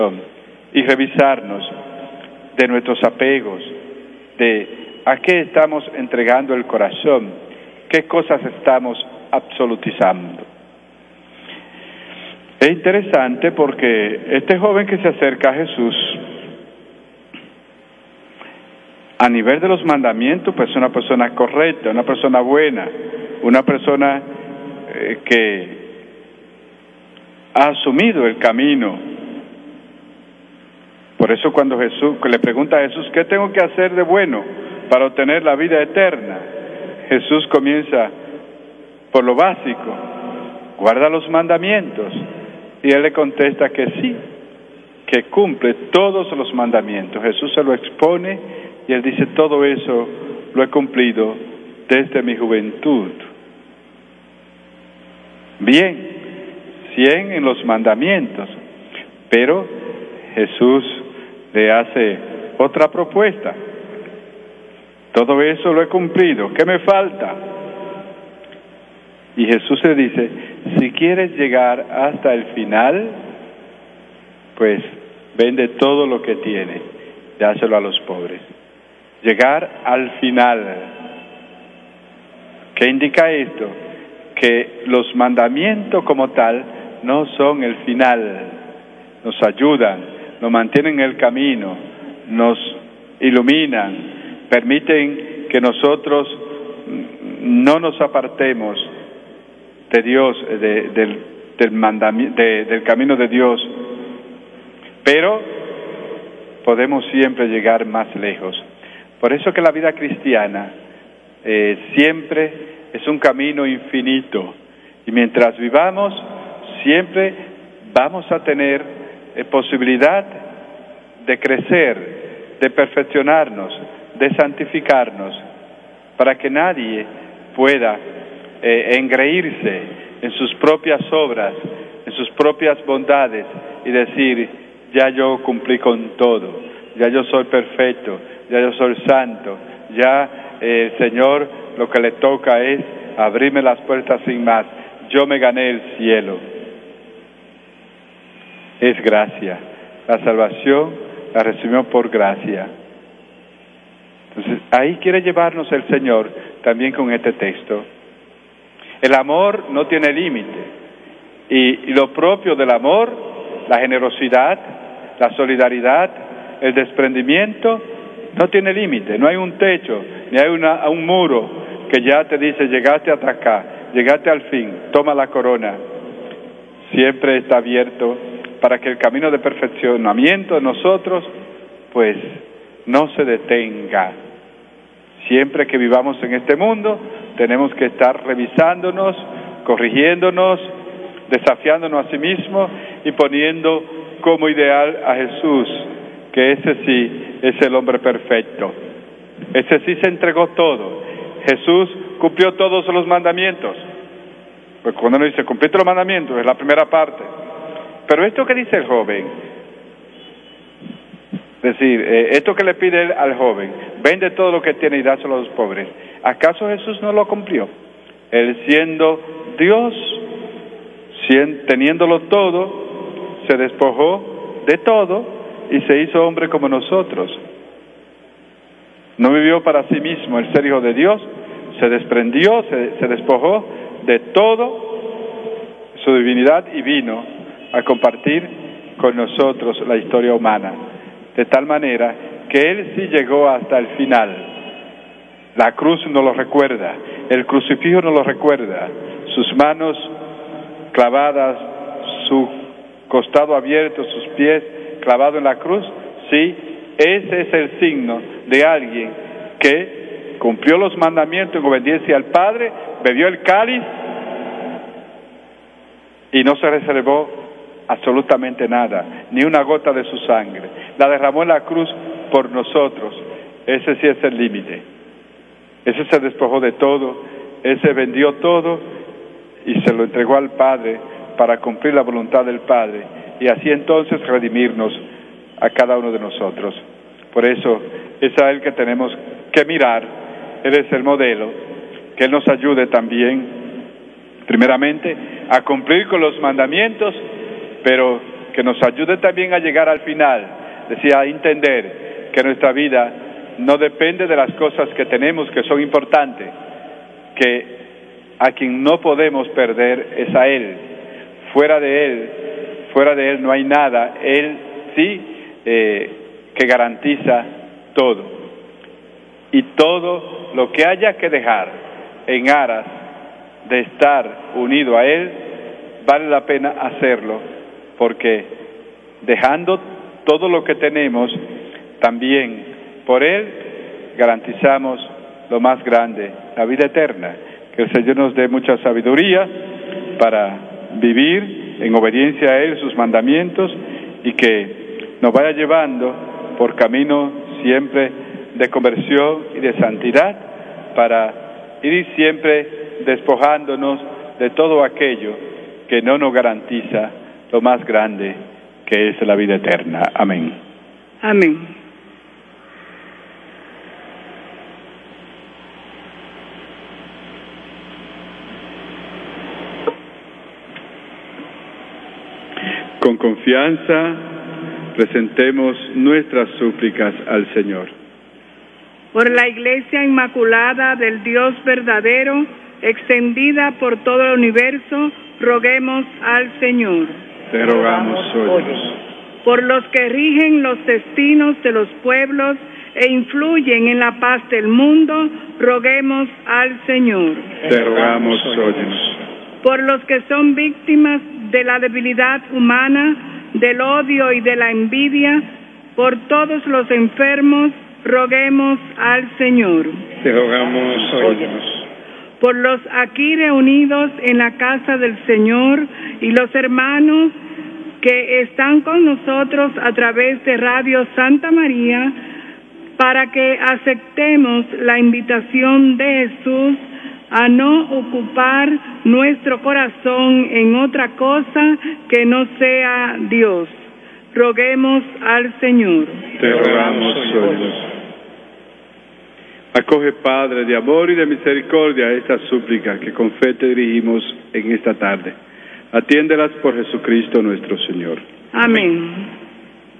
y revisarnos de nuestros apegos, de a qué estamos entregando el corazón, qué cosas estamos absolutizando. Es interesante porque este joven que se acerca a Jesús, a nivel de los mandamientos, pues es una persona correcta, una persona buena, una persona que ha asumido el camino. Por eso cuando Jesús le pregunta a Jesús, ¿qué tengo que hacer de bueno para obtener la vida eterna? Jesús comienza por lo básico, guarda los mandamientos. Y él le contesta que sí, que cumple todos los mandamientos. Jesús se lo expone y él dice, todo eso lo he cumplido desde mi juventud. Bien, 100 en los mandamientos, pero Jesús le hace otra propuesta. Todo eso lo he cumplido, ¿qué me falta? Y Jesús le dice, si quieres llegar hasta el final, pues vende todo lo que tienes, dáselo a los pobres. Llegar al final. ¿Qué indica esto? Que los mandamientos como tal no son el final, nos ayudan, nos mantienen en el camino, nos iluminan, permiten que nosotros no nos apartemos de Dios, del camino de Dios, pero podemos siempre llegar más lejos. Por eso que la vida cristiana siempre es un camino infinito, y mientras vivamos siempre vamos a tener posibilidad de crecer, de perfeccionarnos, de santificarnos, para que nadie pueda engreírse en sus propias obras, en sus propias bondades y decir, ya yo cumplí con todo, ya yo soy perfecto, ya yo soy santo, ya el Señor lo que le toca es abrirme las puertas sin más, yo me gané el cielo. Es gracia, la salvación la recibimos por gracia. Entonces ahí quiere llevarnos el Señor también con este texto. El amor no tiene límite, y lo propio del amor, la generosidad, la solidaridad, el desprendimiento, no tiene límite, no hay un techo, ni hay un muro que ya te dice, llegaste hasta acá, llegaste al fin, toma la corona. Siempre está abierto para que el camino de perfeccionamiento de nosotros, pues, no se detenga. Siempre que vivamos en este mundo, tenemos que estar revisándonos, corrigiéndonos, desafiándonos a sí mismos y poniendo como ideal a Jesús, que ese sí es el hombre perfecto. Ese sí se entregó todo. Jesús cumplió todos los mandamientos. Pues cuando uno dice, cumpliste los mandamientos, es la primera parte. Pero esto que dice el joven, es decir, esto que le pide él al joven, vende todo lo que tiene y dáselo a los pobres, ¿acaso Jesús no lo cumplió? Él siendo Dios, teniéndolo todo, se despojó de todo y se hizo hombre como nosotros. No vivió para sí mismo el ser hijo de Dios, se desprendió, se despojó de todo su divinidad y vino a compartir con nosotros la historia humana, de tal manera que Él sí llegó hasta el final. La cruz nos lo recuerda, el crucifijo nos lo recuerda, sus manos clavadas, su costado abierto, sus pies clavados en la cruz, sí, ese es el signo de alguien que cumplió los mandamientos en obediencia al Padre, bebió el cáliz y no se reservó absolutamente nada, ni una gota de su sangre. La derramó en la cruz por nosotros. Ese sí es el límite. Ese se despojó de todo, ese vendió todo y se lo entregó al Padre para cumplir la voluntad del Padre y así entonces redimirnos a cada uno de nosotros. Por eso es a Él que tenemos que mirar. Él es el modelo, que Él nos ayude también, primeramente, a cumplir con los mandamientos, pero que nos ayude también a llegar al final, decía, a entender que nuestra vida no depende de las cosas que tenemos, que son importantes, que a quien no podemos perder es a Él. Fuera de Él no hay nada. Él sí que garantiza todo. Y todo lo que haya que dejar en aras de estar unido a Él, vale la pena hacerlo, porque dejando todo lo que tenemos, también por Él garantizamos lo más grande, la vida eterna. Que el Señor nos dé mucha sabiduría para vivir en obediencia a Él, sus mandamientos, y que nos vaya llevando por camino siempre de conversión y de santidad, para ir siempre despojándonos de todo aquello que no nos garantiza lo más grande, que es la vida eterna. Amén. Amén. Con confianza presentemos nuestras súplicas al Señor. Por la Iglesia Inmaculada del Dios verdadero, extendida por todo el universo, roguemos al Señor. Te rogamos, óyenos. Por los que rigen los destinos de los pueblos e influyen en la paz del mundo, roguemos al Señor. Te rogamos, óyenos. Por los que son víctimas de la debilidad humana, del odio y de la envidia, por todos los enfermos, roguemos al Señor. Te rogamos, óyenos. Por los aquí reunidos en la casa del Señor y los hermanos que están con nosotros a través de Radio Santa María, para que aceptemos la invitación de Jesús a no ocupar nuestro corazón en otra cosa que no sea Dios. Roguemos al Señor. Te rogamos, óyenos. Acoge, Padre, de amor y de misericordia, estas súplicas que con fe te dirigimos en esta tarde. Atiéndelas por Jesucristo nuestro Señor. Amén.